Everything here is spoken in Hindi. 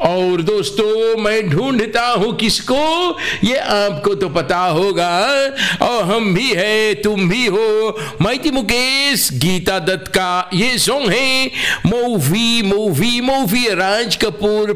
और दोस्तों, मैं ढूंढता हूं किसको, ये आपको तो पता होगा, और हम भी है, तुम भी हो। माइटी मुकेश, गीता दत्त का ये सॉन्ग है movie movie movie, Raj Kapoor